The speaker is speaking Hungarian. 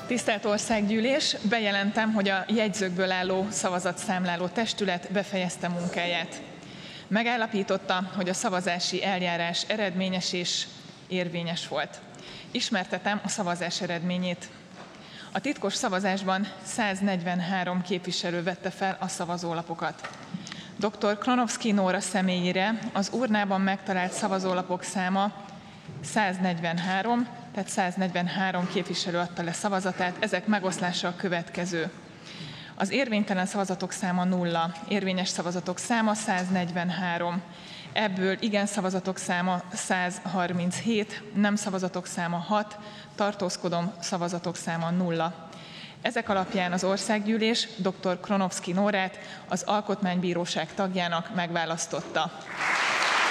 Tisztelt Országgyűlés, bejelentem, hogy a jegyzőkből álló szavazatszámláló testület befejezte munkáját. Megállapította, hogy a szavazási eljárás eredményes és érvényes volt. Ismertetem a szavazás eredményét. A titkos szavazásban 143 képviselő vette fel a szavazólapokat. Dr. Klonovszky Nóra személyére az urnában megtalált szavazólapok száma 143, tehát 143 képviselő adta le szavazatát, ezek megoszlása a következő. Az érvénytelen szavazatok száma 0, érvényes szavazatok száma 143, ebből igen szavazatok száma 137, nem szavazatok száma 6, tartózkodom szavazatok száma 0. Ezek alapján az Országgyűlés dr. Klonovszky Nórát az Alkotmánybíróság tagjának megválasztotta.